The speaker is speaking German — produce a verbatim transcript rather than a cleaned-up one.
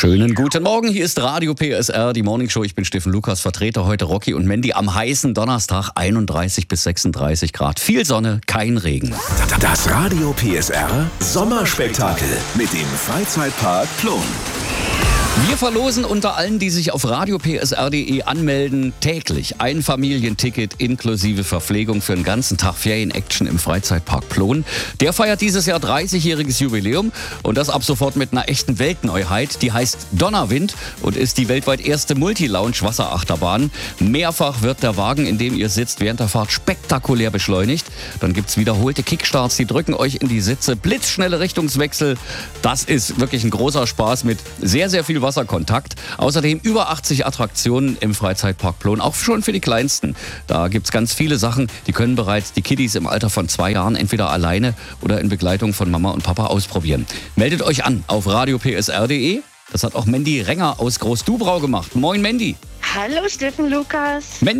Schönen guten Morgen, hier ist Radio P S R, die Morning Show. Ich bin Steffen Lukas, Vertreter heute Rocky und Mandy am heißen Donnerstag, einunddreißig bis sechsunddreißig Grad. Viel Sonne, kein Regen. Das Radio P S R Sommerspektakel mit dem Freizeitpark Plon. Wir verlosen unter allen, die sich auf radio p s r punkt d e anmelden, täglich ein Familienticket inklusive Verpflegung für einen ganzen Tag Ferien-Action im Freizeitpark Plon. Der feiert dieses Jahr dreißigjähriges Jubiläum und das ab sofort mit einer echten Weltneuheit. Die heißt Donnerwind und ist die weltweit erste Multi-Lounge-Wasserachterbahn. Mehrfach wird der Wagen, in dem ihr sitzt, während der Fahrt spektakulär beschleunigt. Dann gibt's wiederholte Kickstarts, die drücken euch in die Sitze, blitzschnelle Richtungswechsel. Das ist wirklich ein großer Spaß mit sehr, sehr viel Wasserkontakt. Außerdem über achtzig Attraktionen im Freizeitpark Plon, auch schon für die Kleinsten. Da gibt's ganz viele Sachen, die können bereits die Kiddies im Alter von zwei Jahren entweder alleine oder in Begleitung von Mama und Papa ausprobieren. Meldet euch an auf radio p s r punkt d e. Das hat auch Mandy Renger aus Großdubrau gemacht. Moin Mandy. Hallo Steffen Lukas. Mandy,